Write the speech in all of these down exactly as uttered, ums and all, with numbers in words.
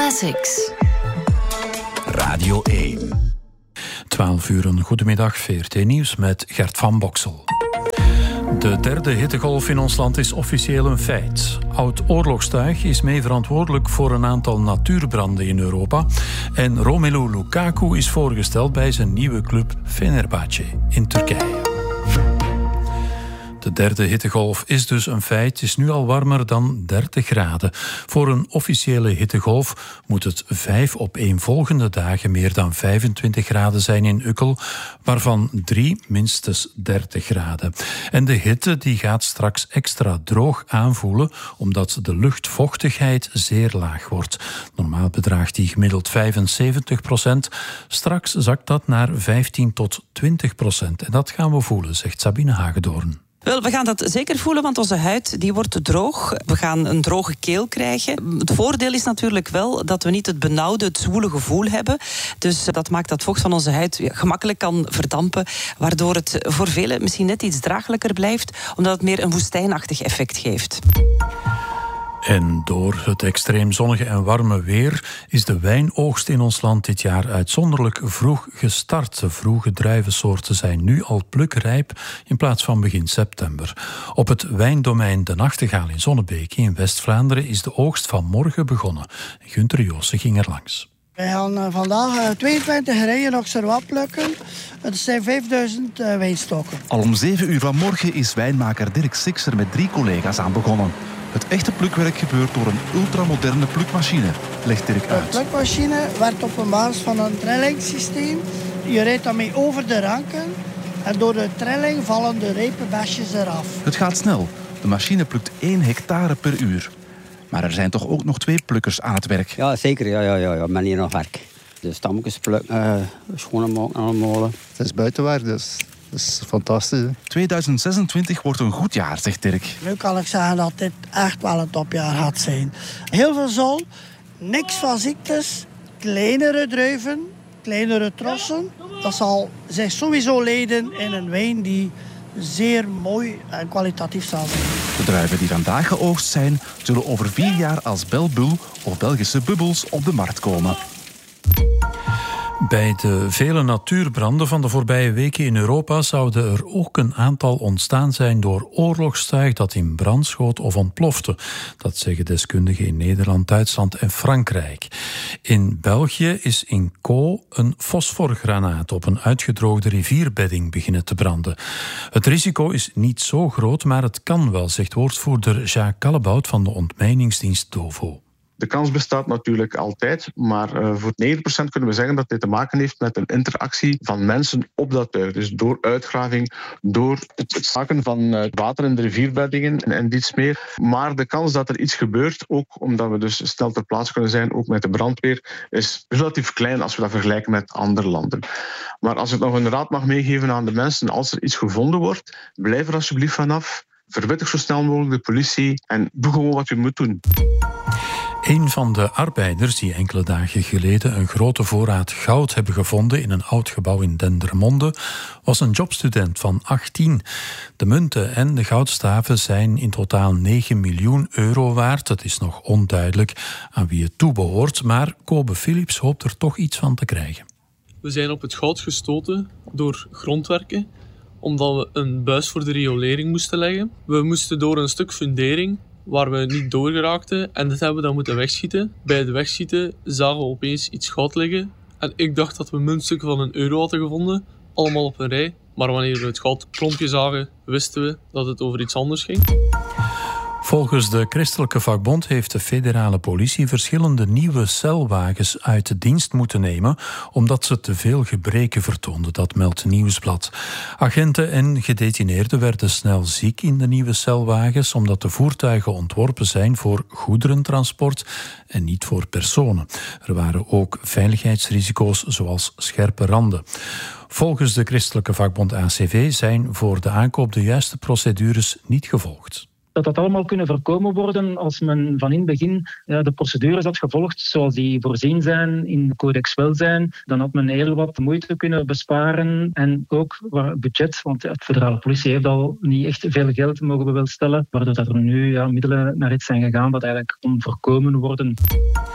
Classics. Radio één. twaalf uur, een goedemiddag, V R T Nieuws met Gert van Boksel. De derde hittegolf in ons land is officieel een feit. Oud-oorlogstuig is mee verantwoordelijk voor een aantal natuurbranden in Europa. En Romelu Lukaku is voorgesteld bij zijn nieuwe club Fenerbahçe in Turkije. De derde hittegolf is dus een feit. Het is nu al warmer dan dertig graden. Voor een officiële hittegolf moet het vijf opeenvolgende dagen meer dan vijfentwintig graden zijn in Ukkel, waarvan drie minstens dertig graden. En de hitte die gaat straks extra droog aanvoelen, omdat de luchtvochtigheid zeer laag wordt. Normaal bedraagt die gemiddeld vijfenzeventig procent. Straks zakt dat naar vijftien tot twintig procent. En dat gaan we voelen, zegt Sabine Hagedoorn. Wel, we gaan dat zeker voelen, want onze huid die wordt droog. We gaan een droge keel krijgen. Het voordeel is natuurlijk wel dat we niet het benauwde, het zwoele gevoel hebben. Dus dat maakt dat vocht van onze huid gemakkelijk kan verdampen, waardoor het voor velen misschien net iets draaglijker blijft, omdat het meer een woestijnachtig effect geeft. En door het extreem zonnige en warme weer is de wijnoogst in ons land dit jaar uitzonderlijk vroeg gestart. De vroege druivensoorten zijn nu al plukrijp in plaats van begin september. Op het wijndomein De Nachtegaal in Zonnebeek in West-Vlaanderen is de oogst van morgen begonnen. Gunther Joosse ging er langs. Wij gaan vandaag tweeëntwintig rijen nog servat plukken. Het zijn vijfduizend wijnstokken. Al om zeven uur vanmorgen is wijnmaker Dirk Sixer met drie collega's aan begonnen. Het echte plukwerk gebeurt door een ultramoderne plukmachine, legt Dirk uit. De plukmachine werkt op een basis van een trillingssysteem. Je rijdt daarmee over de ranken en door de trilling vallen de rijpe besjes eraf. Het gaat snel. De machine plukt één hectare per uur. Maar er zijn toch ook nog twee plukkers aan het werk. Ja, zeker. Ja, ja, ja, ja. Ik ben hier nog werk. De stammetjes plukken, uh, schoenen maken aan de molen. Het is buitenwerk, dus dat is fantastisch. Hè? tweeduizend zesentwintig wordt een goed jaar, zegt Dirk. Nu kan ik zeggen dat dit echt wel een topjaar gaat zijn. Heel veel zon, niks van ziektes, kleinere druiven, kleinere trossen. Dat zal zich sowieso leiden in een wijn die zeer mooi en kwalitatief zal zijn. De druiven die vandaag geoogst zijn, zullen over vier jaar als Belbul of Belgische bubbels op de markt komen. Bij de vele natuurbranden van de voorbije weken in Europa zouden er ook een aantal ontstaan zijn door oorlogstuig dat in brand schoot of ontplofte. Dat zeggen deskundigen in Nederland, Duitsland en Frankrijk. In België is in Caux een fosforgranaat op een uitgedroogde rivierbedding beginnen te branden. Het risico is niet zo groot, maar het kan wel, zegt woordvoerder Jacques Callebout van de ontmijningsdienst DOVO. De kans bestaat natuurlijk altijd, maar uh, voor negentig procent kunnen we zeggen dat dit te maken heeft met een interactie van mensen op dat tuig. Dus door uitgraving, door het zakken van uh, water in de rivierbeddingen en, en iets meer. Maar de kans dat er iets gebeurt, ook omdat we dus snel ter plaatse kunnen zijn, ook met de brandweer, is relatief klein als we dat vergelijken met andere landen. Maar als ik nog een raad mag meegeven aan de mensen, als er iets gevonden wordt, blijf er alsjeblieft vanaf. Verwittig zo snel mogelijk de politie en doe gewoon wat je moet doen. Een van de arbeiders die enkele dagen geleden een grote voorraad goud hebben gevonden in een oud gebouw in Dendermonde was een jobstudent van achttien. De munten en de goudstaven zijn in totaal negen miljoen euro waard. Het is nog onduidelijk aan wie het toebehoort, maar Kobe Philips hoopt er toch iets van te krijgen. We zijn op het goud gestoten door grondwerken, omdat we een buis voor de riolering moesten leggen. We moesten door een stuk fundering waar we niet doorgeraakten en dit hebben we dan moeten wegschieten. Bij het wegschieten zagen we opeens iets goud liggen en ik dacht dat we muntstukken van een euro hadden gevonden, allemaal op een rij. Maar wanneer we het goudklompje zagen, wisten we dat het over iets anders ging. Volgens de Christelijke Vakbond heeft de federale politie verschillende nieuwe celwagens uit de dienst moeten nemen omdat ze te veel gebreken vertoonden, dat meldt Nieuwsblad. Agenten en gedetineerden werden snel ziek in de nieuwe celwagens omdat de voertuigen ontworpen zijn voor goederentransport en niet voor personen. Er waren ook veiligheidsrisico's zoals scherpe randen. Volgens de Christelijke Vakbond A C V zijn voor de aankoop de juiste procedures niet gevolgd. Dat dat allemaal kunnen voorkomen worden als men van in het begin ja, de procedures had gevolgd zoals die voorzien zijn in de Codex Welzijn. Dan had men heel wat moeite kunnen besparen en ook budget, want de federale politie heeft al niet echt veel geld, mogen we wel stellen, waardoor dat er nu ja, middelen naar iets zijn gegaan dat eigenlijk kon voorkomen worden.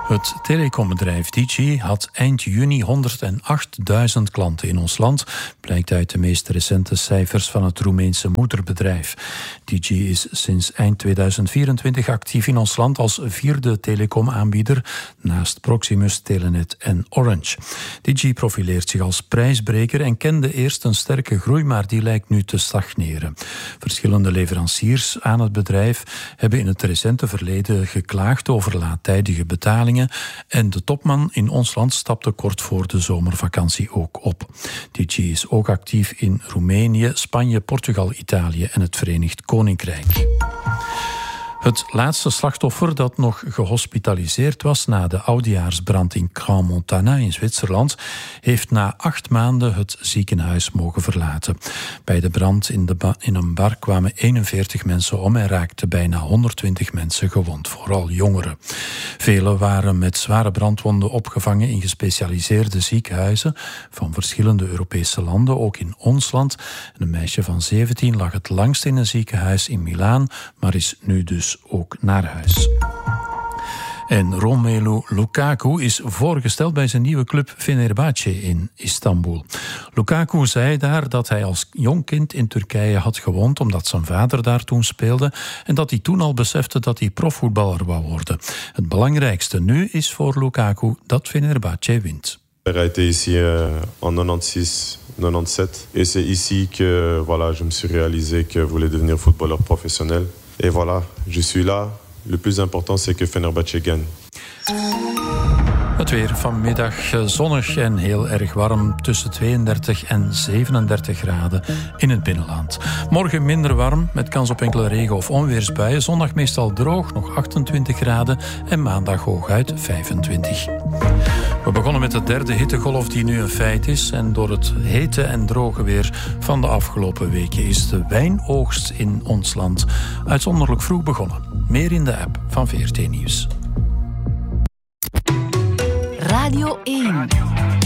Het telecombedrijf Digi had eind juni honderdachtduizend klanten in ons land, blijkt uit de meest recente cijfers van het Roemeense moederbedrijf. Digi is sinds eind tweeduizend vierentwintig actief in ons land als vierde telecomaanbieder, naast Proximus, Telenet en Orange. Digi profileert zich als prijsbreker en kende eerst een sterke groei, maar die lijkt nu te stagneren. Verschillende leveranciers aan het bedrijf hebben in het recente verleden geklaagd over laattijdige betalingen en de topman in ons land stapte kort voor de zomervakantie ook op. Digi is ook actief in Roemenië, Spanje, Portugal, Italië en het Verenigd Koninkrijk. Het laatste slachtoffer dat nog gehospitaliseerd was na de oudejaarsbrand in Crans-Montana in Zwitserland, heeft na acht maanden het ziekenhuis mogen verlaten. Bij de brand in, de ba- in een bar kwamen eenenveertig mensen om en raakten bijna honderdtwintig mensen gewond, vooral jongeren. Velen waren met zware brandwonden opgevangen in gespecialiseerde ziekenhuizen van verschillende Europese landen, ook in ons land. En een meisje van zeventien lag het langst in een ziekenhuis in Milaan, maar is nu dus ook naar huis. En Romelu Lukaku is voorgesteld bij zijn nieuwe club Fenerbahce in Istanbul. Lukaku zei daar dat hij als jong kind in Turkije had gewoond omdat zijn vader daar toen speelde en dat hij toen al besefte dat hij profvoetballer wou worden. Het belangrijkste nu is voor Lukaku dat Fenerbahce wint. Il a été ici euh, en negenenzestig negenennegentig et c'est ici que voilà, je me suis réalisé que je voulais devenir footballeur professionnel. Et voilà, je suis là. Le plus important, c'est que Fenerbahce gagne. Het weer vanmiddag zonnig en heel erg warm, tussen tweeëndertig en zevenendertig graden in het binnenland. Morgen minder warm, met kans op enkele regen- of onweersbuien. Zondag meestal droog, nog achtentwintig graden en maandag hooguit vijfentwintig. We begonnen met de derde hittegolf die nu een feit is. En door het hete en droge weer van de afgelopen weken is de wijnoogst in ons land uitzonderlijk vroeg begonnen. Meer in de app van V R T Nieuws. Radio één.